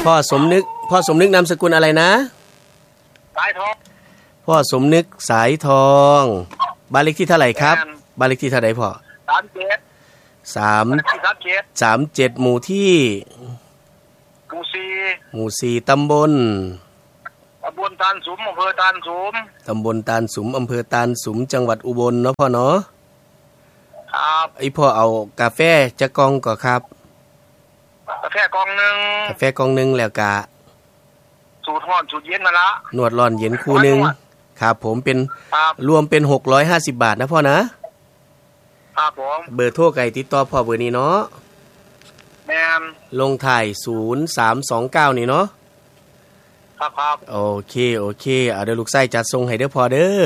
พ่อสมนึกนามสกุลอะไรนะสายทองพ่อสมนึกสายทองบ้านเลขที่เท่าไหร่ครับบ้านเลขที่เท่าไหร่พ่อ37หมู่ที่หมู่ 4ตำบลตาลสุมอำเภอตาลสุมตำบลตาลสุมอำเภอตาลสุมจังหวัดอุบลเนาะพ่อเนาะครับไอพ่อเอากาแฟจะกองก่อครับกาแฟกองนึงแล้วกะสูตรร้อนสูตรเย็นมาละนวดร้อนเย็นคู่นึงครับผมเป็นรวมเป็น650 บาทนะพ่อนะครับผมเบอร์โทรไก่ติดต่อพ่อเบอร์นี้เนาะแม่นลงถ่าย0329นี่เนาะครับโอเคเอาเดี๋ยวลูกไส้จัดส่งให้เด้อพ่อเด้อ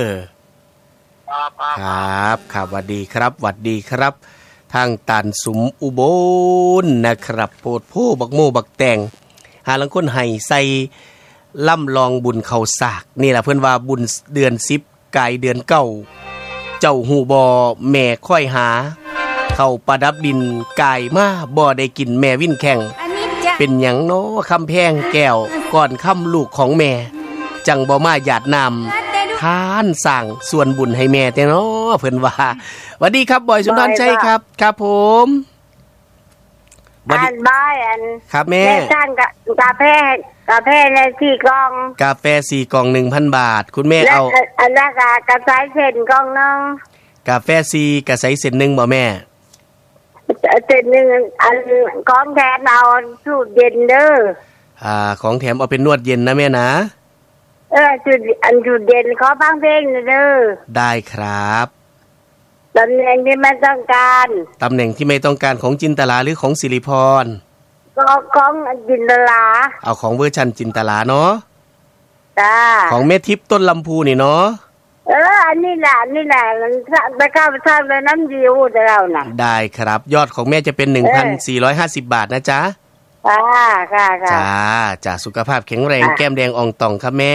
ครับหวัดดีครับทางตันสุมอุบลนะครับโพดโพบักโมบักแตงหาลังคนให้ใส่ล่ำลองบุญเข้าสากนี่ล่ะเพิ่นว่าบุญเดือน10กายเดือน9เจ้าหูบ่แม่ค่อยหาเข้าประดับดินกายมาบ่ได้กินแม่วิ่นแข่งเป็นหยังเนาะคำแพงแก้วก่อนค่ำลูกของแม่จังบ่มาหยาดน้ำทานสั่งส่วนบุญให้แม่แต่เนาะเพิ่นว่าสวัสดีครับบอยสุนทรชัยครับผมบ้านครับแม่สั่งกาแฟใน4กล่องกาแฟ4กล่อง 1,000 บาทคุณแม่เอาอันนั้นกระสายเส้นกล่องนึงกาแฟ4กระสายเส้นนึงบ่แม่เส้นนึงอันของแถมเอาสูตรเย็นเด้อของแถมเอาเป็นนวดเย็นนะแม่นะสูตรเย็นขอฟังเพลงเด้อได้ครับตำแหน่งที่ไม่ต้องการของจินตลาหรือของสิริพรของจินตลาเอาของเวอร์ชันจินตลาเนาะจ้าของแม่ทิพย์ต้นลำพูนี่เนาะอันนี้แหละไปเข้าไปทำเลยน้ำดีอูดเราน่ะได้ครับยอดของแม่จะเป็น 1,450 บาทนะจ๊ะค่ะจ้าสุขภาพแข็งแรงแก้มแดงอ่องต่องครับแม่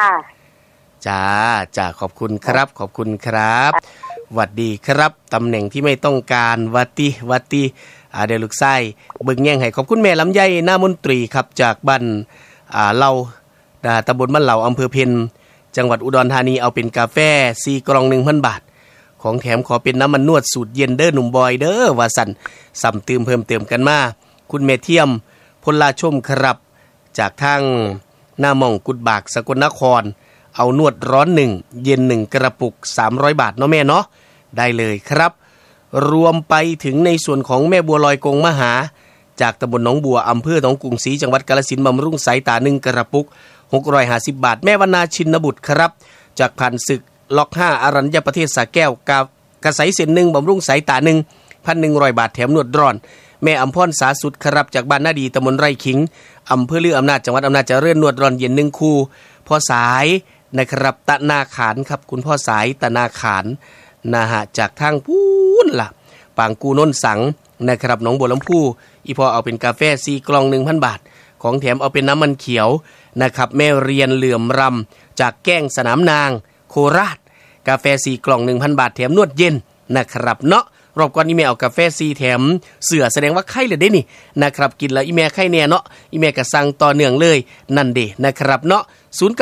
จ้าขอบคุณครับหวัดดีครับตำแหน่งที่ไม่ต้องการวัตติเดี๋ยวลูกไส้เบิ่งแย่งให้ขอบคุณแม่ลำไยหน้ามนตรีครับจากบ้านเราตำบลบ้านเหล่าอำเภอเพ็ญจังหวัดอุดรธานีเอาเป็นกาแฟ4กล่อง 1,000 บาทของแถมขอเป็นน้ำมันนวดสูตรเย็นเด้อหนุ่มบอยเด้อว่าสั่นซ้ำเติมเพิ่มเติมกันมาคุณแม่เทียมพลลาชมครับจากทางหน้าหม่องกุดบากสกลนครเอานวดร้อน1เย็น1กระปุก300 บาทเนาะแม่เนาะได้เลยครับรวมไปถึงในส่วนของแม่บัวลอยกงมหาจากตำบลหนองบัวอำเภอหนองกรุงศรีจังหวัดกาฬสินธุ์บำรุงสายตา1กระปุก650 บาทแม่วรรณาชินบุตรครับจากผ่านศึกล็อก5อรัญญประเทศสระแก้วกระสายเส้น1บำรุงสายตา 1,100 บาทแถมนวดร้อนแม่อำพรสาสุดครับจากบ้านนาดีตำบลไร่ขิงอำเภอลืออำนาจจังหวัดอำนาจเจริญนวดร้อนเย็น1คู่พ่อสายนะครับตะนาขานครับคุณพ่อสายตะนาขานนะฮะจากทางพูนล่ะปางกูน้นสังนะครับหนองบัวลำพูอีพอเอาเป็นกาแฟ4กล่อง 1,000 บาทของแถมเอาเป็นน้ำมันเขียวนะครับแม่เรียนเหลื่อมรำจากแก้งสนามนางโคราชกาแฟ4กล่อง 1,000 บาทแถมนวดเย็นนะครับเนาะรอบก่อนอีเมลเอากาแฟ4แถมเสือแสดงว่าไข้เลยได้นี่นะครับกินแล้วอีเมลไข้แน่เนาะอีเมลก็สั่งต่อเนื่องเลยนั่นเด้นะครับเนาะ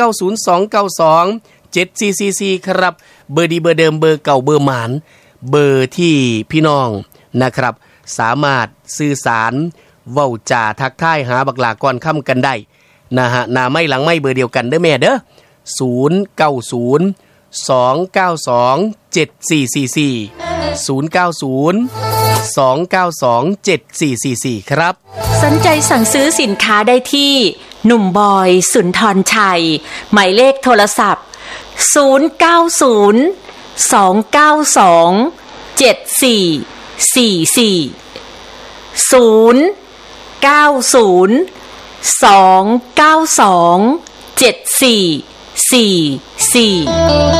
0902927444ครับเบอร์ดีเบอร์เดิมเบอร์เก่าเบอร์หมานเบอร์ที่พี่น้องนะครับสามารถสื่อสารเว้าจาทักทายหาบักหลาก่อนค่ำกันได้นะฮะหน้าไม่หลังไม่เบอร์เดียวกันเด้อแม่เด้อ0902927444 ครับสนใจสั่งซื้อสินค้าได้ที่หนุ่มบอยสุนทรชัยหมายเลขโทรศัพท์0902927444